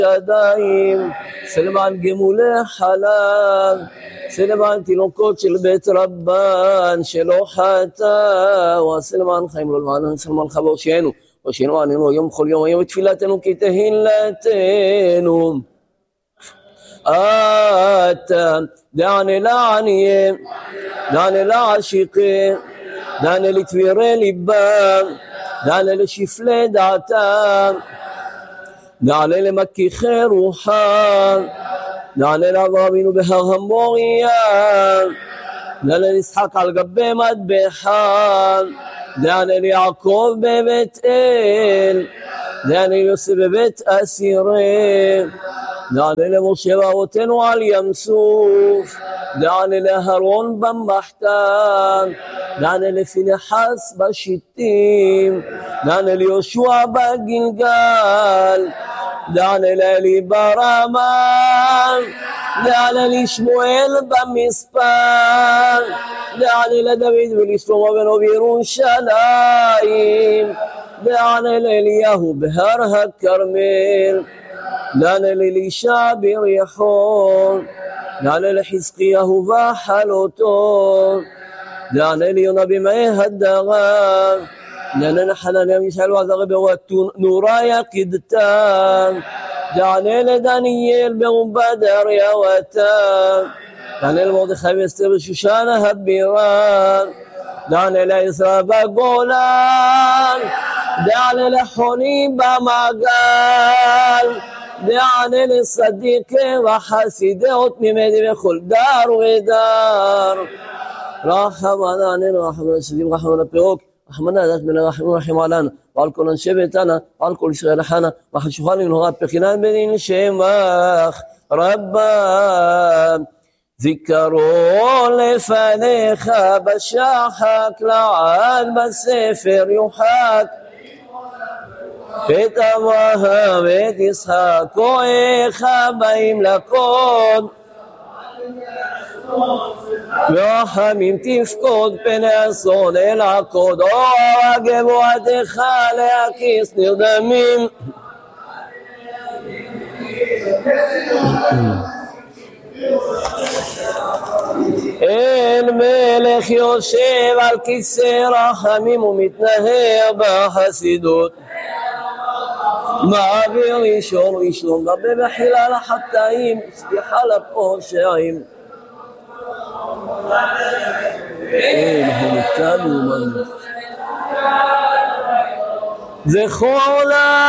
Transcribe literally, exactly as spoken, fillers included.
ידיים, סלמן גמולי חלב, סלמן תינוקות של בית רבן שלא חטא, וסלמן חיים לו למען סלמן חבור שינו, ושינו ענינו יום כל יום היום תפילתנו כי תהילתנו. אתה דענה לעניים, דענה לעשיקים, דענה לתבירי ליבם, דענה לשפלי דעתם, דענה למכיחי רוחם, דענה לאברהם אבינו בהר המוריה, דענה לישחק על גבי מטבחם, דענה ליעקב בבית אל, דענה ליוסף בבית אסירים, דענה למשה ואבותינו על ים סוף, דענה לאהרון במחתן, דענה לפנחס בשיטים, דענה ליהושע בגלגל, דענה לאלי ברמה, דענה לשמואל במספר, דענה לדוד ולשלמה בנו בירושלים, דענה לאליהו בהר הכרמל, דענה לאלישע בריחון, דענה לחזקיהו בחלותו, דענה ליונה במאי הדרה, דענה לחנניה מישאל ועזריה ברועת נורה יקידתם, דענה לדניאל ברום בדריה ותם, דענה למרדכי ואסתר בשושנה הבירה, דענה לעזרא בגולן, דענה לחוני במעגל, דענה לצדיקי וחסידי תמימי בכל דר ודר. רחמנה עלינו, רחמנה לצדיקים, רחמנה לפירוק, רחמנה דת מן הרחמים רחם עלינו, ועל כל אנשי ביתנו, ועל כל ישראל חנה, וחשוכנו לנהורת בחינן בדין שמך רבה. זיכרו לפניך בשחק לעד בספר יוחק, את אברהם ואת יצחק כהניך באים לקוד, ורחמים תפקוד פני אסון אל עקוד, אור גבורתך להקיס נרדמים. אין מלך יושב על כיסא רחמים ומתנהר בחסידות, מעביר ראשון ראשון רבה בחילה לחטאים סליחה לפושעים. אין הונתנו מנו זכור לה